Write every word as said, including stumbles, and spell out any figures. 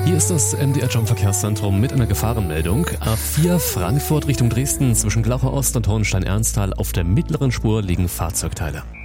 Hier ist das M D R Jump Verkehrszentrum mit einer Gefahrenmeldung. A vier Frankfurt Richtung Dresden zwischen Glaucher Ost und Hohenstein-Ernsthal auf der mittleren Spur liegen Fahrzeugteile.